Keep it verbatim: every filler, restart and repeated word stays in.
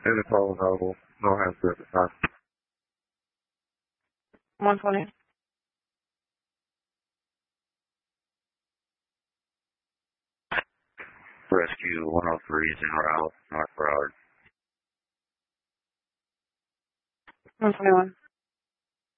In the call available. No answer at the time. one twenty. Rescue one oh three is en route, North Broward. one twenty-one.